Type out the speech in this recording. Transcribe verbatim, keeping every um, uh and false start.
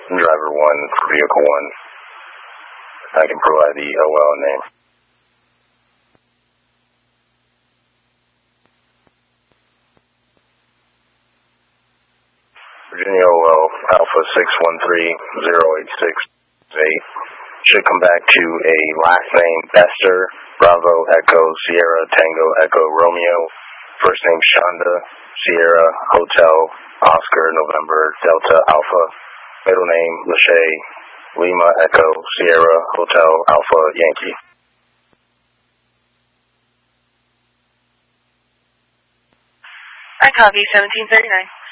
driver one for vehicle one. I can provide the O L name. Virginia O L Alpha six one three zero eight six eight should come back to a last name Bester, Bravo Echo Sierra Tango Echo Romeo, first name Shonda, Sierra Hotel Oscar November Delta Alpha, middle name Lachey, Lima Echo Sierra Hotel Alpha Yankee. I copy seventeen thirty-nine.